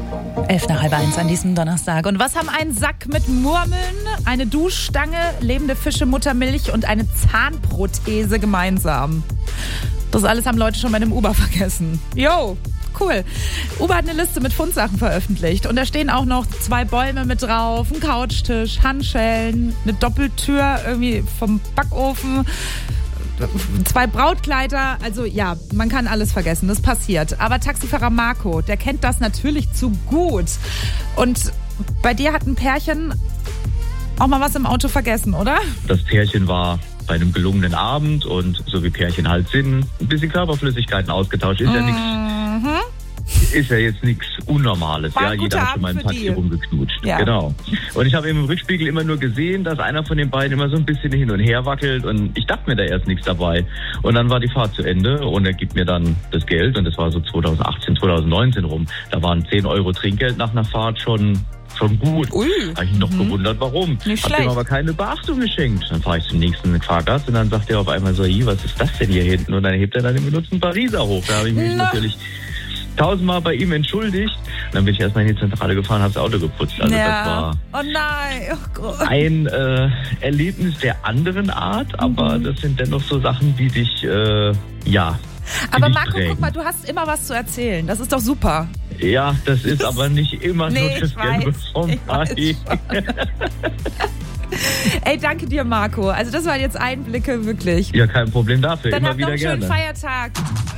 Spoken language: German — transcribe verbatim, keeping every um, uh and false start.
Elf nach halb eins an diesem Donnerstag. Und was haben ein Sack mit Murmeln, eine Duschstange, lebende Fische, Muttermilch und eine Zahnprothese gemeinsam? Das alles haben Leute schon bei einem Uber vergessen. Jo, cool. Uber hat eine Liste mit Fundsachen veröffentlicht. Und da stehen auch noch zwei Bäume mit drauf, ein Couchtisch, Handschellen, eine Doppeltür irgendwie vom Backofen, zwei Brautkleider. Also ja, man kann alles vergessen, das passiert. Aber Taxifahrer Marco, der kennt das natürlich zu gut. Und bei dir hat ein Pärchen auch mal was im Auto vergessen, oder? Das Pärchen war bei einem gelungenen Abend und so wie Pärchen halt sind, ein bisschen Körperflüssigkeiten ausgetauscht. Ist ja nichts. Mhm. Ist ja jetzt nichts Unnormales. War Ja, ein jeder guter hat schon mal im Abend für Taxi die. rumgeknutscht. Ja. Genau. Und ich habe im Rückspiegel immer nur gesehen, dass einer von den beiden immer so ein bisschen hin und her wackelt und ich dachte mir da erst nichts dabei. Und dann war die Fahrt zu Ende und er gibt mir dann das Geld und das war so zwanzig achtzehn, zwanzig neunzehn rum. Da waren zehn Euro Trinkgeld nach einer Fahrt schon schon gut. Ui. Habe ich mich noch Mhm. gewundert, warum. Nicht Hab schlecht. ihm aber keine Beachtung geschenkt. Dann fahre ich zum nächsten Fahrgast und dann sagt er auf einmal so, "Hi, was ist das denn hier hinten?" Und dann hebt er dann den benutzten Pariser hoch. Da habe ich mich Na. natürlich tausendmal bei ihm entschuldigt. Und dann bin ich erstmal in die Zentrale gefahren, habe das Auto geputzt. Also ja. das war Oh nein. Oh Gott. ein äh, Erlebnis der anderen Art, aber Mhm. das sind dennoch so Sachen, die dich, äh, ja, die Aber dich Marco, prägen. guck mal, du hast immer was zu erzählen. Das ist doch super. Ja, das ist aber nicht immer Nee, nur das ich weiß. Gelbe vom Ich weiß Ei. Ey, danke dir, Marco. Also das waren jetzt Einblicke, wirklich. Ja, kein Problem dafür. Dann Immer habt noch wieder einen schönen gerne. Feiertag.